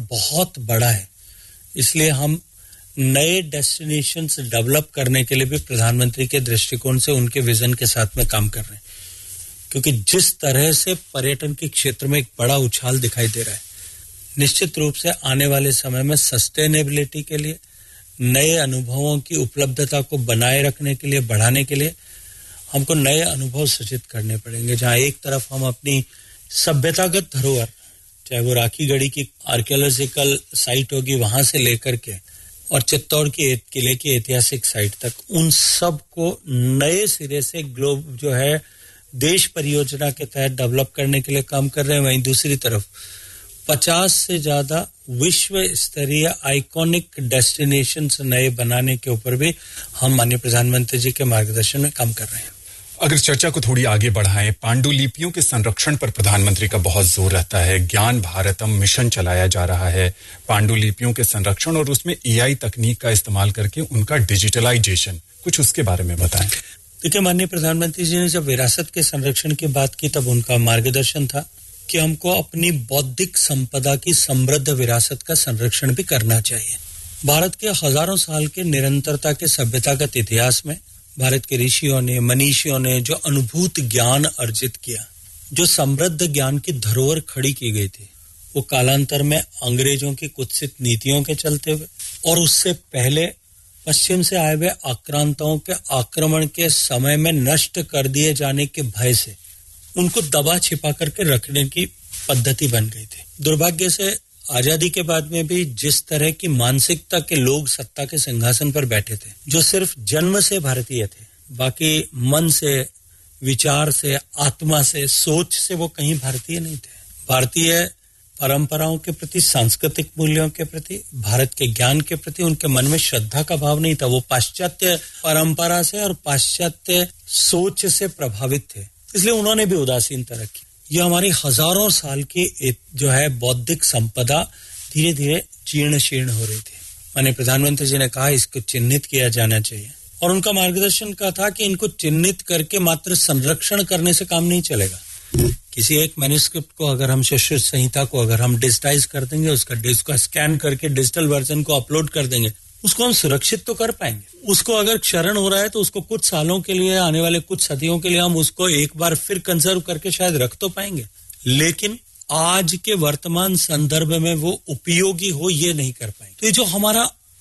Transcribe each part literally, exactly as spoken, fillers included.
बहुत बड़ा है, इसलिए हम नए डेस्टिनेशंस डेवलप करने के लिए भी प्रधानमंत्री के दृष्टिकोण से उनके विजन के साथ में काम कर रहे हैं, क्योंकि जिस तरह से पर्यटन के क्षेत्र में एक बड़ा उछाल दिखाई दे रहा है, निश्चित रूप से आने वाले समय में सस्टेनेबिलिटी के लिए, नए अनुभवों की उपलब्धता को बनाए रखने के लिए, बढ़ाने के लिए हमको नए अनुभव सृजित करने पड़ेंगे, जहां एक तरफ हम अपनी सभ्यतागत धरोहर, चाहे वो राखी गढ़ी की आर्कियोलॉजिकल साइट होगी वहां से लेकर के और चित्तौड़ के किले की ऐतिहासिक साइट तक, उन सब को नए सिरे से ग्लोब जो है देश परियोजना के तहत डेवलप करने के लिए काम कर रहे हैं। वहीं दूसरी तरफ पचास से ज्यादा विश्व स्तरीय आइकॉनिक डेस्टिनेशंस नए बनाने के ऊपर भी हम माननीय प्रधानमंत्री जी के मार्गदर्शन में काम कर रहे हैं। अगर चर्चा को थोड़ी आगे बढ़ाएं, पांडुलिपियों के संरक्षण पर प्रधानमंत्री का बहुत जोर रहता है। ज्ञान भारतम मिशन चलाया जा रहा है पांडुलिपियों के संरक्षण और उसमें एआई तकनीक का इस्तेमाल करके उनका डिजिटलाइजेशन, कुछ उसके बारे में बताएं। देखिए, माननीय प्रधानमंत्री जी ने जब विरासत के संरक्षण की बात की तब उनका मार्गदर्शन था कि हमको अपनी बौद्धिक संपदा की समृद्ध विरासत का संरक्षण भी करना चाहिए। भारत के हजारों साल के निरंतरता के सभ्यतागत इतिहास में भारत के ऋषियों ने, मनीषियों ने जो अनुभूत ज्ञान अर्जित किया, जो समृद्ध ज्ञान की धरोहर खड़ी की गई थी, वो कालांतर में अंग्रेजों की कुत्सित नीतियों के चलते हुए और उससे पहले पश्चिम से आए हुए आक्रांताओं के आक्रमण के समय में नष्ट कर दिए जाने के भय से उनको दबा छिपा करके रखने की पद्धति बन गई थी। दुर्भाग्य से आजादी के बाद में भी जिस तरह की मानसिकता के लोग सत्ता के सिंहासन पर बैठे थे, जो सिर्फ जन्म से भारतीय थे, बाकी मन से, विचार से, आत्मा से, सोच से वो कहीं भारतीय नहीं थे। भारतीय परंपराओं के प्रति, सांस्कृतिक मूल्यों के प्रति, भारत के ज्ञान के प्रति उनके मन में श्रद्धा का भाव नहीं था। वो पाश्चात्य परंपरा से और पाश्चात्य सोच से प्रभावित थे, इसलिए उन्होंने भी उदासीनता रखी। ये हमारी हजारों साल की जो है बौद्धिक संपदा धीरे धीरे जीर्ण शीर्ण हो रही थी। माननीय प्रधानमंत्री जी ने कहा इसको चिन्हित किया जाना चाहिए और उनका मार्गदर्शन का था कि इनको चिन्हित करके मात्र संरक्षण करने से काम नहीं चलेगा। किसी एक मैन्युस्क्रिप्ट को अगर हम शिष्य संहिता को अगर हम डिजिटाइज कर देंगे, उसका उसका स्कैन करके डिजिटल वर्जन को अपलोड कर देंगे, उसको हम सुरक्षित तो कर पाएंगे। उसको अगर क्षरण हो रहा है तो उसको कुछ सालों के लिए, आने वाले कुछ सदियों के लिए हम उसको एक बार फिर कंजर्व करके शायद रख तो पाएंगे, लेकिन आज के वर्तमान संदर्भ में वो उपयोगी हो ये नहीं कर पाएंगे। तो ये जो हमारा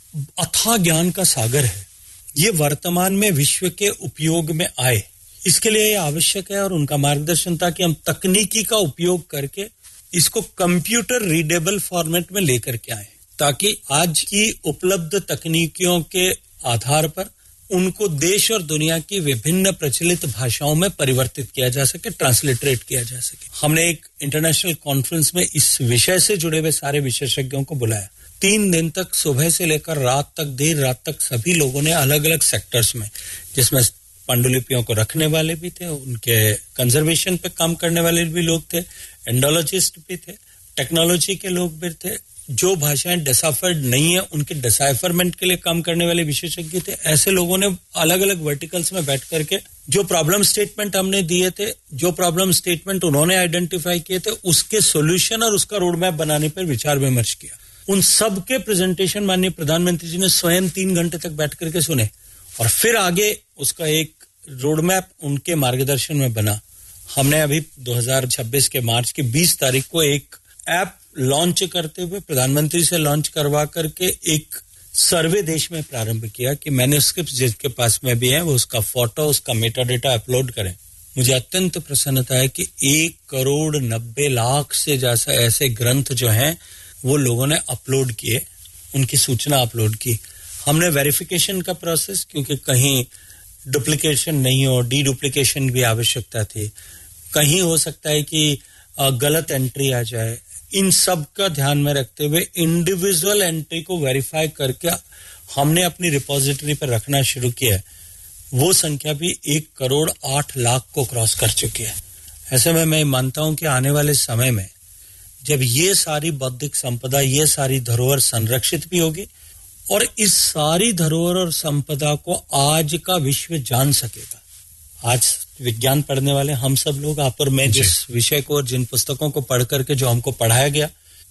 अथाह ज्ञान का सागर है, ये वर्तमान में विश्व के उपयोग में आए, इसके लिए ये आवश्यक है। और उनका मार्गदर्शन था कि हम तकनीकी का उपयोग करके इसको कंप्यूटर रीडेबल फॉर्मेट में लेकर के आए, ताकि आज की उपलब्ध तकनीकियों के आधार पर उनको देश और दुनिया की विभिन्न प्रचलित भाषाओं में परिवर्तित किया जा सके, ट्रांसलिटरेट किया जा सके। हमने एक इंटरनेशनल कॉन्फ्रेंस में इस विषय से जुड़े हुए सारे विशेषज्ञों को बुलाया। तीन दिन तक सुबह से लेकर रात तक, देर रात तक सभी लोगों ने अलग अलग सेक्टर्स में, जिसमें पांडुलिपियों को रखने वाले भी थे, उनके कंजर्वेशन पे काम करने वाले भी लोग थे, एंडोलॉजिस्ट भी थे, टेक्नोलॉजी के लोग भी थे, जो भाषाएं डिसाइफर्ड नहीं है उनके डिसाइफरमेंट के लिए काम करने वाले विशेषज्ञ थे। ऐसे लोगों ने अलग अलग वर्टिकल्स में बैठ करके जो प्रॉब्लम स्टेटमेंट हमने दिए थे, जो प्रॉब्लम स्टेटमेंट उन्होंने आइडेंटिफाई किए थे, उसके सॉल्यूशन और उसका रोड मैप बनाने पर विचार विमर्श किया। उन सब के प्रेजेंटेशन माननीय प्रधानमंत्री जी ने स्वयं तीन घंटे तक बैठ करके सुने और फिर आगे उसका एक रोड मैप उनके मार्गदर्शन में बना। हमने अभी दो हज़ार छब्बीस के मार्च की बीस तारीख को एक ऐप लॉन्च करते हुए प्रधानमंत्री से लॉन्च करवा करके एक सर्वे देश में प्रारंभ किया कि मैन्युस्क्रिप्ट जिसके पास में भी है वो उसका फोटो, उसका मेटा डेटा अपलोड करें। मुझे अत्यंत प्रसन्नता है कि एक करोड़ नब्बे लाख से जैसा ऐसे ग्रंथ जो हैं वो लोगों ने अपलोड किए, उनकी सूचना अपलोड की। हमने वेरिफिकेशन का प्रोसेस, क्योंकि कहीं डुप्लीकेशन नहीं हो, डी डुप्लीकेशन भी आवश्यकता थी, कहीं हो सकता है कि गलत एंट्री आ जाए, इन सब का ध्यान में रखते हुए इंडिविजुअल एंट्री को वेरीफाई करके हमने अपनी रिपोजिटरी पर रखना शुरू किया है। वो संख्या भी एक करोड़ आठ लाख को क्रॉस कर चुकी है। ऐसे में मैं मानता हूं कि आने वाले समय में जब ये सारी बौद्धिक संपदा, ये सारी धरोहर संरक्षित भी होगी और इस सारी धरोहर और संपदा को आज का विश्व जान सकेगा। आज विज्ञान पढ़ने वाले हम सब लोग, आप और मैं, जिस विषय को और जिन पुस्तकों को पढ़ करके जो हमको पढ़ाया गया,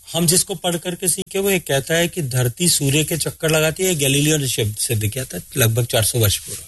हम जिसको पढ़ करके सीखे वो ये कहता है कि धरती सूर्य के चक्कर लगाती है। गैलीलियो ने शब्द सिद्ध किया था लगभग चार सौ वर्ष पूर्व।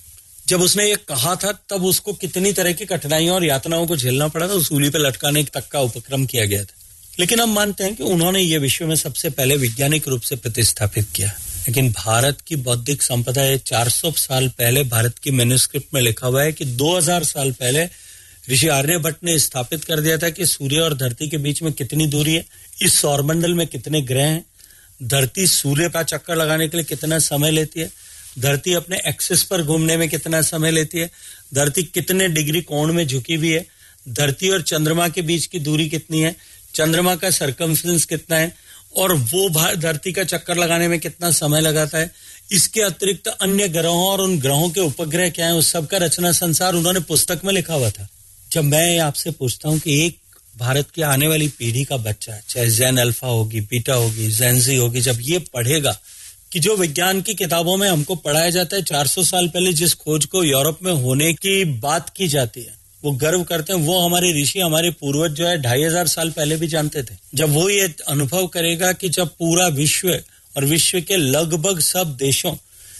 जब उसने ये कहा था तब उसको कितनी तरह की कठिनाइयों और यातनाओं को झेलना पड़ा था, सूली पे लटकाने तक का उपक्रम किया गया था। लेकिन हम मानते हैं कि उन्होंने ये विश्व में सबसे पहले वैज्ञानिक रूप से प्रतिस्थापित किया। लेकिन भारत की बौद्धिक संपदा ये चार सौ साल पहले भारत की मैन्युस्क्रिप्ट में लिखा हुआ है कि दो हज़ार साल पहले ऋषि आर्यभट्ट ने स्थापित कर दिया था कि सूर्य और धरती के बीच में कितनी दूरी है, इस सौरमंडल में कितने ग्रह हैं, धरती सूर्य का चक्कर लगाने के लिए कितना समय लेती है, धरती अपने एक्सिस पर घूमने में कितना समय लेती है, धरती कितने डिग्री कोण में झुकी हुई है, धरती और चंद्रमा के बीच की दूरी कितनी है, चंद्रमा का सरकमफ्रेंस कितना है और वो धरती का चक्कर लगाने में कितना समय लगाता है। इसके अतिरिक्त अन्य ग्रहों और उन ग्रहों के उपग्रह क्या हैं, उस सब का रचना संसार उन्होंने पुस्तक में लिखा हुआ था। जब मैं आपसे पूछता हूं कि एक भारत की आने वाली पीढ़ी का बच्चा, चाहे जैन अल्फा होगी, बीटा होगी, जैनजी होगी, जब ये पढ़ेगा कि जो विज्ञान की किताबों में हमको पढ़ाया जाता है चार सौ साल पहले जिस खोज को यूरोप में होने की बात की जाती है, वो गर्व करते हैं, वो हमारे ऋषि, हमारे पूर्वज जो है ढाई हजार साल पहले भी जानते थे। जब वो ये अनुभव करेगा कि जब पूरा विश्व और विश्व के लगभग सब देशों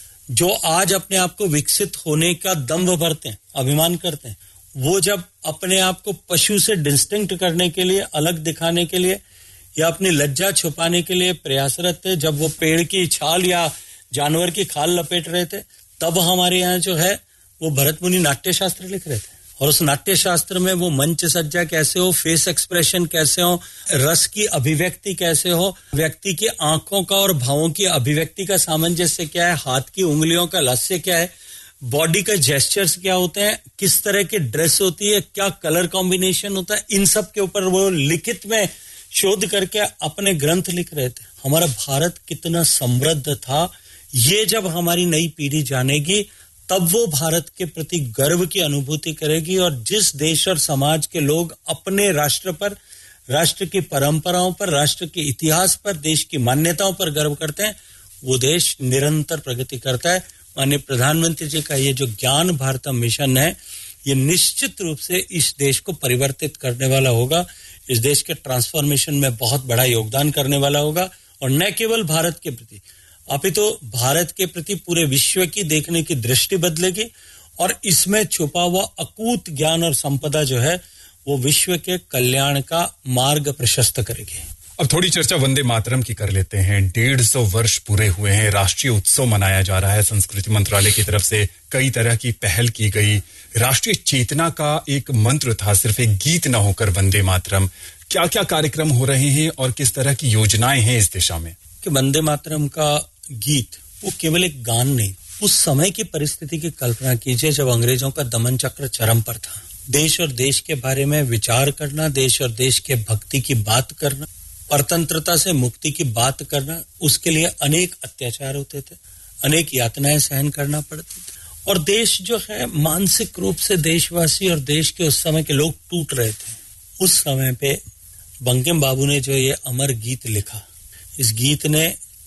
जो आज अपने आप को विकसित होने का दम्भ भरते हैं, अभिमान करते हैं, वो जब अपने आप को पशु से डिस्टिंक्ट करने के लिए, अलग दिखाने के लिए या अपनी लज्जा छुपाने के लिए प्रयासरत थे, जब वो पेड़ की छाल या जानवर की खाल लपेट रहे थे, तब हमारे यहाँ जो है वो भरत मुनि नाट्य शास्त्र लिख रहे थे। और उस नाट्य शास्त्र में वो मंच सज्जा कैसे हो, फेस एक्सप्रेशन कैसे हो, रस की अभिव्यक्ति कैसे हो, व्यक्ति की आंखों का और भावों की अभिव्यक्ति का सामंजस्य क्या है, हाथ की उंगलियों का लस्य क्या है, बॉडी का जेस्चर्स क्या होते हैं, किस तरह की ड्रेस होती है, क्या कलर कॉम्बिनेशन होता है, इन सब के ऊपर वो लिखित में शोध करके अपने ग्रंथ लिख रहे थे। हमारा भारत कितना समृद्ध था, ये जब हमारी नई पीढ़ी जानेगी तब वो भारत के प्रति गर्व की अनुभूति करेगी। और जिस देश और समाज के लोग अपने राष्ट्र पर, राष्ट्र की परंपराओं पर, राष्ट्र के इतिहास पर, देश की मान्यताओं पर गर्व करते हैं, वो देश निरंतर प्रगति करता है। माननीय प्रधानमंत्री जी का ये जो ज्ञान भारतम मिशन है, ये निश्चित रूप से इस देश को परिवर्तित करने वाला होगा, इस देश के ट्रांसफॉर्मेशन में बहुत बड़ा योगदान करने वाला होगा। और न केवल भारत के प्रति, अभी तो भारत के प्रति पूरे विश्व की देखने की दृष्टि बदलेगी और इसमें छुपा हुआ अकूत ज्ञान और संपदा जो है वो विश्व के कल्याण का मार्ग प्रशस्त करेगी। अब थोड़ी चर्चा वंदे मातरम की कर लेते हैं। डेढ़ सौ वर्ष पूरे हुए हैं, राष्ट्रीय उत्सव मनाया जा रहा है, संस्कृति मंत्रालय की तरफ से कई तरह की पहल की गई। राष्ट्रीय चेतना का एक मंत्र था, सिर्फ एक गीत न होकर वंदे मातरम। क्या क्या कार्यक्रम हो रहे हैं और किस तरह की योजनाएं हैं इस दिशा में? कि वंदे मातरम का गीत वो केवल एक गान नहीं, उस समय की परिस्थिति की कल्पना कीजिए जब अंग्रेजों का दमन चक्र चरम पर था। देश और देश के बारे में विचार करना, देश और देश के भक्ति की बात करना, परतंत्रता से मुक्ति की बात करना, उसके लिए अनेक अत्याचार होते थे, अनेक यातनाएं सहन करना पड़ती थी और देश जो है मानसिक रूप से देशवासी और देश के उस समय के लोग टूट रहे थे। उस समय पे बंकिम बाबू ने जो ये अमर गीत लिखा, इस गीत ने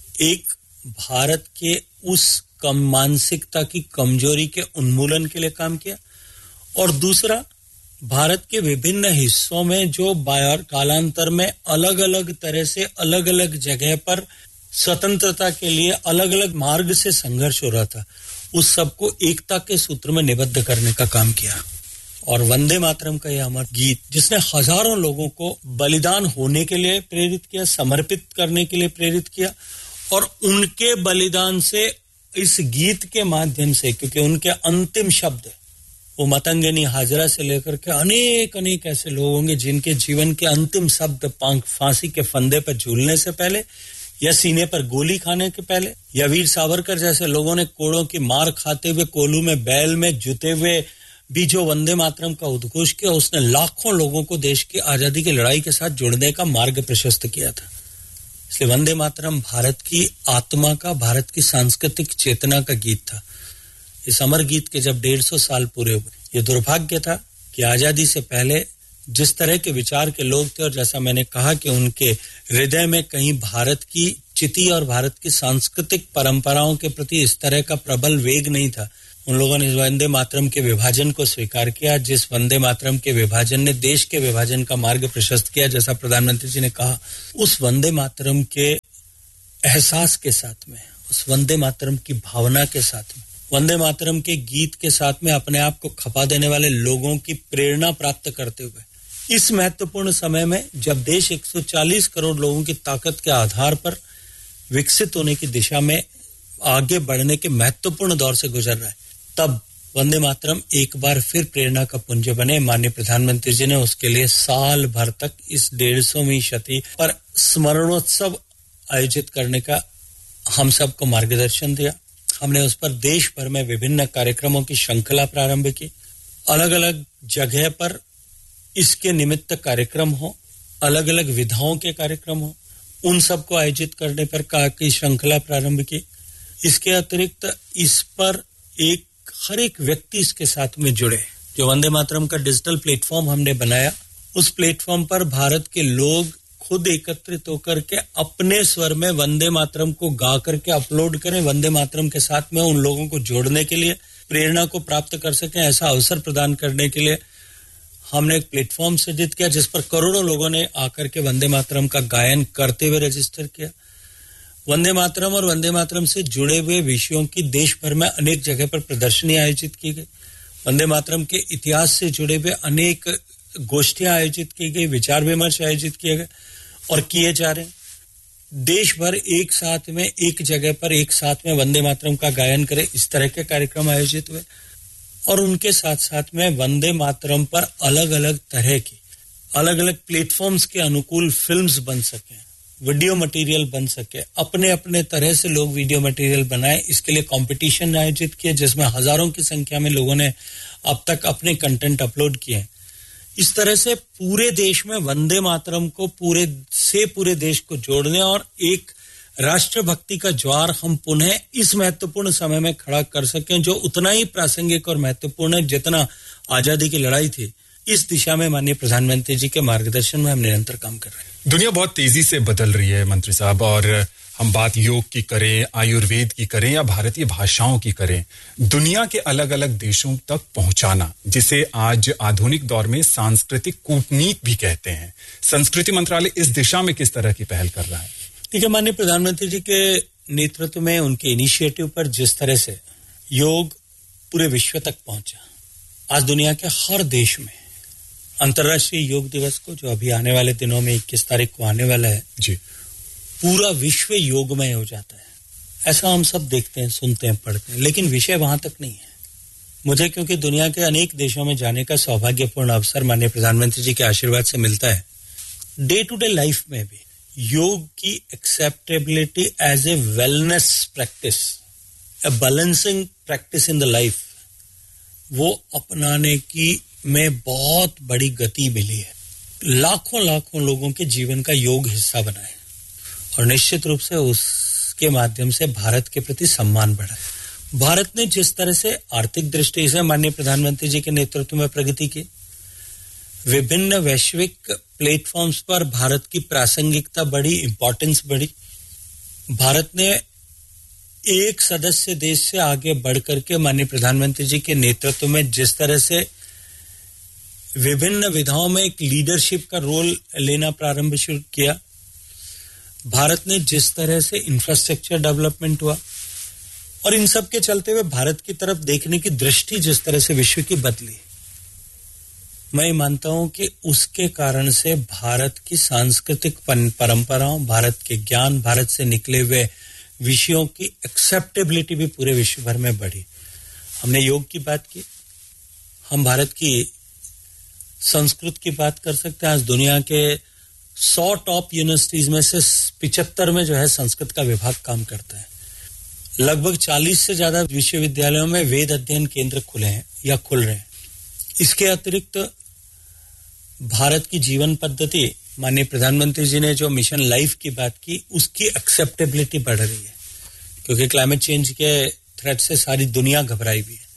एक भारत के उस कम मानसिकता की कमजोरी के उन्मूलन के लिए काम किया और दूसरा भारत के विभिन्न हिस्सों में जो बायर कालांतर में अलग अलग तरह से अलग अलग जगह पर स्वतंत्रता के लिए अलग अलग मार्ग से संघर्ष हो रहा था, उस सबको एकता के सूत्र में निबद्ध करने का काम किया। और वंदे मातरम का यह अमर गीत जिसने हजारों लोगों को बलिदान होने के लिए प्रेरित किया, समर्पित करने के लिए प्रेरित किया और उनके बलिदान से इस गीत के माध्यम से, क्योंकि उनके अंतिम शब्द वो मतंगिनी हाजरा से लेकर के अनेक अनेक ऐसे लोग होंगे जिनके जीवन के अंतिम शब्द फांसी के फंदे पर झूलने से पहले या सीने पर गोली खाने के पहले या वीर सावरकर जैसे लोगों ने कोड़ों की मार खाते हुए कोलू में बैल में जुते हुए भी जो वंदे मातरम का उद्घोष किया, उसने लाखों लोगों को देश की आजादी की लड़ाई के साथ जुड़ने का मार्ग प्रशस्त किया था। इसलिए वंदे मातरम भारत की आत्मा का, भारत की सांस्कृतिक चेतना का गीत था। इस अमर गीत के जब डेढ़ सौ साल पूरे हुए, ये दुर्भाग्य था कि आजादी से पहले जिस तरह के विचार के लोग थे और जैसा मैंने कहा कि उनके हृदय में कहीं भारत की चिति और भारत की सांस्कृतिक परंपराओं के प्रति इस तरह का प्रबल वेग नहीं था, उन लोगों ने वंदे मातरम के विभाजन को स्वीकार किया, जिस वंदे मातरम के विभाजन ने देश के विभाजन का मार्ग प्रशस्त किया, जैसा प्रधानमंत्री जी ने कहा, उस वंदे मातरम के एहसास के साथ में, उस वंदे मातरम की भावना के साथ में, वंदे मातरम के गीत के साथ में अपने आप को खपा देने वाले लोगों की प्रेरणा प्राप्त करते हुए इस महत्वपूर्ण समय में जब देश एक सौ चालीस करोड़ लोगों की ताकत के आधार पर विकसित होने की दिशा में आगे बढ़ने के महत्वपूर्ण दौर से गुजर रहा है, तब वंदे मातरम एक बार फिर प्रेरणा का पुंज बने। माननीय प्रधानमंत्री जी ने उसके लिए साल भर तक इस डेढ़ सौवीं शती पर स्मरणोत्सव आयोजित करने का हम सबको मार्गदर्शन दिया। हमने उस पर देश भर में विभिन्न कार्यक्रमों की श्रृंखला प्रारंभ की। अलग अलग जगह पर इसके निमित्त कार्यक्रम हो, अलग अलग विधाओं के कार्यक्रम हो, उन सबको आयोजित करने पर की श्रृंखला प्रारंभ की। इसके अतिरिक्त इस पर एक हर एक व्यक्ति इसके साथ में जुड़े। जो वंदे मातरम का डिजिटल प्लेटफॉर्म हमने बनाया, उस प्लेटफॉर्म पर भारत के लोग खुद एकत्रित होकर के अपने स्वर में वंदे मातरम को गा करके अपलोड करें। वंदे मातरम के साथ में उन लोगों को जोड़ने के लिए, प्रेरणा को प्राप्त कर सकें, ऐसा अवसर प्रदान करने के लिए हमने एक प्लेटफॉर्म सृजित किया, जिस पर करोड़ों लोगों ने आकर के वंदे मातरम का गायन करते हुए रजिस्टर किया। वंदे मातरम और वंदे मातरम से जुड़े हुए विषयों की देश भर में अनेक जगह पर प्रदर्शनी आयोजित की गई। वंदे मातरम के इतिहास से जुड़े हुए अनेक गोष्ठियां आयोजित की गई, विचार विमर्श आयोजित किए गए और किए जा रहे हैं। देश भर एक साथ में एक जगह पर एक साथ में वंदे मातरम का गायन करे, इस तरह के कार्यक्रम आयोजित हुए। और उनके साथ साथ में वंदे मातरम पर अलग अलग तरह की अलग अलग प्लेटफॉर्म्स के अनुकूल फिल्म्स बन सके, वीडियो मटेरियल बन सके, अपने अपने तरह से लोग वीडियो मटेरियल बनाए। इसके लिए कंपटीशन आयोजित किए, जिसमें हजारों की संख्या में लोगों ने अब तक अपने कंटेंट अपलोड किए। इस तरह से पूरे देश में वंदे मातरम को पूरे से पूरे देश को जोड़ने और एक राष्ट्रभक्ति का ज्वार हम पुनः इस महत्वपूर्ण समय में खड़ा कर सकें, जो उतना ही प्रासंगिक और महत्वपूर्ण है जितना आजादी की लड़ाई थी। इस दिशा में माननीय प्रधानमंत्री जी के मार्गदर्शन में हम निरंतर काम कर रहे हैं। दुनिया बहुत तेजी से बदल रही है मंत्री साहब, और हम बात योग की करें, आयुर्वेद की करें या भारतीय भाषाओं की करें, दुनिया के अलग अलग देशों तक पहुंचाना, जिसे आज आधुनिक दौर में सांस्कृतिक कूटनीति भी कहते हैं, संस्कृति मंत्रालय इस दिशा में किस तरह की पहल कर रहा है? देखिए, माननीय प्रधानमंत्री जी के नेतृत्व में, उनके इनिशिएटिव पर जिस तरह से योग पूरे विश्व तक पहुंचा, आज दुनिया के हर देश में अंतर्राष्ट्रीय योग दिवस को, जो अभी आने वाले दिनों में इक्कीस तारीख को आने वाला है जी, पूरा विश्व योगमय हो जाता है। ऐसा हम सब देखते हैं, सुनते हैं, पढ़ते हैं, लेकिन विषय वहां तक नहीं है। मुझे क्योंकि दुनिया के अनेक देशों में जाने का सौभाग्यपूर्ण अवसर माननीय प्रधानमंत्री जी के आशीर्वाद से मिलता है, डे टू डे लाइफ में भी योग की acceptability as a wellness practice, A balancing practice in the life, वो अपनाने की में बहुत बड़ी गति मिली है। लाखों लाखों लोगों के जीवन का योग हिस्सा बना है और निश्चित रूप से उसके माध्यम से भारत के प्रति सम्मान बढ़ा है। भारत ने जिस तरह से आर्थिक दृष्टि से माननीय प्रधानमंत्री जी के नेतृत्व में प्रगति की, विभिन्न वैश्विक प्लेटफॉर्म्स पर भारत की प्रासंगिकता बढ़ी, इंपॉर्टेंस बढ़ी। भारत ने एक सदस्य देश से आगे बढ़ करके माननीय प्रधानमंत्री जी के नेतृत्व में जिस तरह से विभिन्न विधाओं में एक लीडरशिप का रोल लेना प्रारंभ शुरू किया, भारत ने जिस तरह से इंफ्रास्ट्रक्चर डेवलपमेंट हुआ और इन सब के चलते हुए भारत की तरफ देखने की दृष्टि जिस तरह से विश्व की बदली, मैं मानता हूं कि उसके कारण से भारत की सांस्कृतिक परंपराओं, भारत के ज्ञान, भारत से निकले हुए विषयों की एक्सेप्टेबिलिटी भी पूरे विश्व भर में बढ़ी। हमने योग की बात की, हम भारत की संस्कृत की बात कर सकते हैं। आज दुनिया के सौ टॉप यूनिवर्सिटीज में से पिचहत्तर में जो है संस्कृत का विभाग काम करता है। लगभग चालीस से ज्यादा विश्वविद्यालयों में वेद अध्ययन केंद्र खुले हैं या खुल रहे हैं। इसके अतिरिक्त भारत की जीवन पद्धति, माननीय प्रधानमंत्री जी ने जो मिशन लाइफ की बात की, उसकी एक्सेप्टेबिलिटी बढ़ रही है, क्योंकि क्लाइमेट चेंज के थ्रेट से सारी दुनिया घबराई हुई है।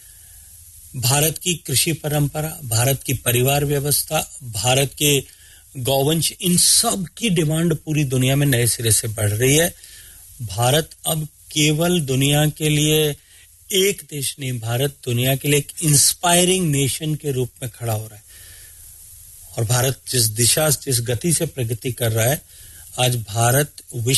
भारत की कृषि परंपरा, भारत की परिवार व्यवस्था, भारत के गौवंश, इन सब की डिमांड पूरी दुनिया में नए सिरे से बढ़ रही है। भारत अब केवल दुनिया के लिए एक देश नहीं, भारत दुनिया के लिए एक इंस्पायरिंग नेशन के रूप में खड़ा हो रहा है। और भारत जिस दिशा जिस गति से प्रगति कर रहा है, आज भारत विश्व